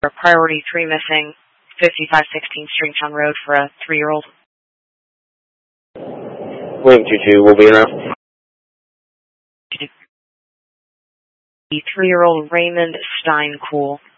Priority 3 missing, 5516 Stringtown Road for a 3-year-old. William 22, we'll be around. The 3-year-old Raymond Steinkuhl.